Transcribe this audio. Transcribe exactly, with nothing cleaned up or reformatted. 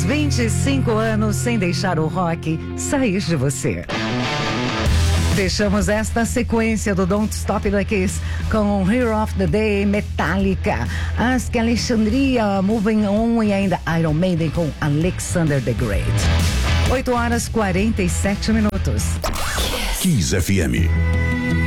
vinte e cinco anos sem deixar o rock sair de você. Fechamos esta sequência do Don't Stop the Kiss com Hero of the Day, Metallica, Ask Alexandria, Moving On e ainda Iron Maiden com Alexander the Great. oito horas e quarenta e sete minutos. Kiss F M.